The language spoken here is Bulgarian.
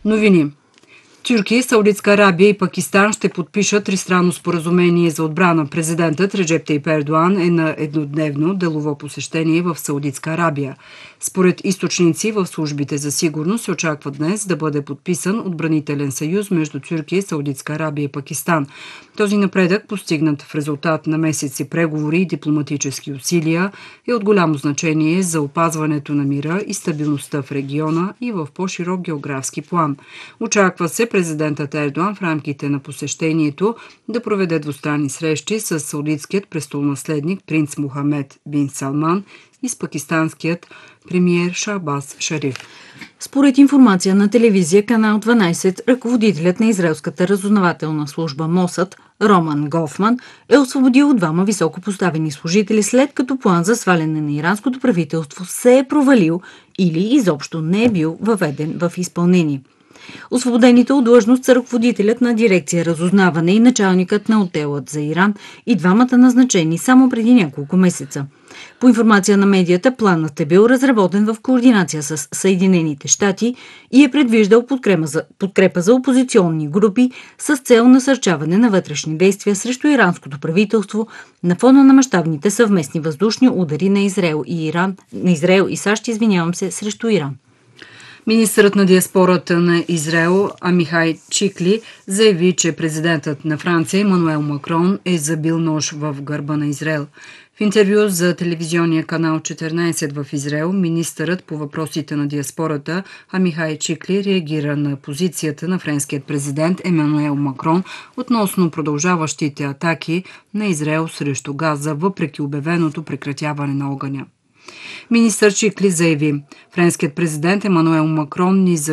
Новини. Тюркия, Саудитска Арабия и Пакистан ще подпишат тристранно споразумение за отбрана. Президентът Реджеп Тайип Ердоан е на еднодневно делово посещение в Саудитска Арабия. Според източници в службите за сигурност се очаква днес да бъде подписан отбранителен съюз между Тюркия, Саудитска Арабия и Пакистан. Този напредък, постигнат в резултат на месеци преговори и дипломатически усилия, е от голямо значение за опазването на мира и стабилността в региона и в по-широк географски план. Очаква се президентът Ердоан в рамките на посещението да проведе двустранни срещи с саудитският престолонаследник принц Мохамед бин Салман и с пакистанският премиер Шахбаз Шариф. Според информация на телевизия Канал 12, ръководителят на израелската разузнавателна служба Мосад Роман Гофман е освободил двама високопоставени служители, след като план за сваляне на иранското правителство се е провалил или изобщо не е бил въведен в изпълнение. Освободените от длъжност са ръководителят на дирекция разузнаване и началникът на отделът за Иран и двамата назначени само преди няколко месеца. По информация на медията, планът е бил разработен в координация с Съединените щати и е предвиждал подкрепа за опозиционни групи с цел насърчаване на вътрешни действия срещу иранското правителство на фона на мащабните съвместни въздушни удари на Израел и САЩ, срещу Иран. Министърът на диаспората на Израел Амихай Чикли заяви, че президентът на Франция Емануел Макрон е забил нож в гърба на Израел. В интервю за телевизионния канал 14 в Израел, министърът по въпросите на диаспората Амихай Чикли реагира на позицията на френският президент Емануел Макрон относно продължаващите атаки на Израел срещу Газа, въпреки обявеното прекратяване на огъня. Министър Чикли заяви: френският президент Емануел Макрон ни